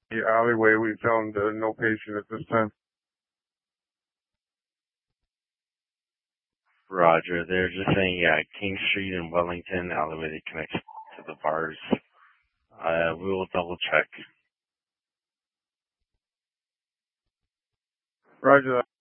the alleyway. We tell them to no patient at this time. Roger. They're just saying, King Street in Wellington, alleyway that connects to the bars. We will double check. Roger that.